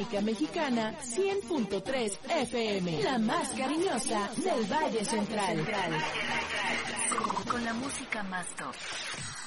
República Mexicana 100.3 FM, la más cariñosa del Valle Central. Con la música más top.